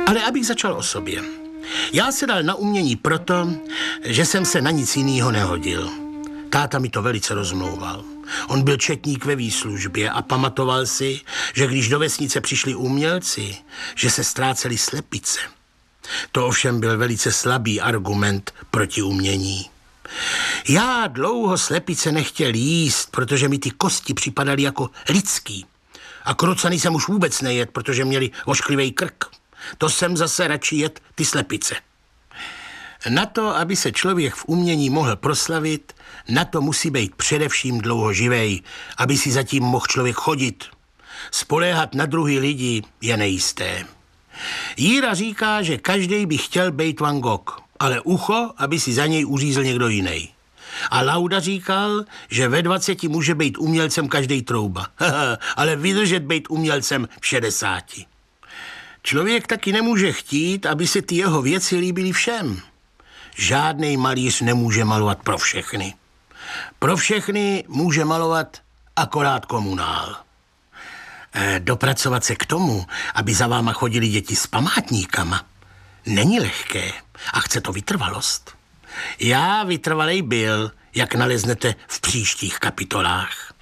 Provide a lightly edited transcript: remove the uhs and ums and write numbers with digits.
Ale abych začal o sobě. Já se dal na umění proto, že jsem se na nic jiného nehodil. Táta mi to velice rozmlouval. On byl četník ve výslužbě a pamatoval si, že když do vesnice přišli umělci, že se ztrácely slepice. To ovšem byl velice slabý argument proti umění. Já dlouho slepice nechtěl jíst, protože mi ty kosti připadaly jako lidský. A krocany jsem už vůbec nejet, protože měli ošklivý krk. To jsem zase radši jet ty slepice. Na to, aby se člověk v umění mohl proslavit, na to musí být především dlouho živej, aby si zatím mohl člověk chodit. Spoléhat na druhý lidi je nejisté. Jíra říká, že každej by chtěl být Van Gogh, ale ucho, aby si za něj uřízl někdo jiný. A Lauda říkal, že ve 20 může být umělcem každej trouba, ale vydržet být umělcem v 60. Člověk taky nemůže chtít, aby se ty jeho věci líbily všem. Žádnej malíř nemůže malovat pro všechny. Pro všechny může malovat akorát komunál. Dopracovat se k tomu, aby za váma chodili děti s památníkama, není lehké a chce to vytrvalost. Já vytrvalej byl, jak naleznete v příštích kapitolách.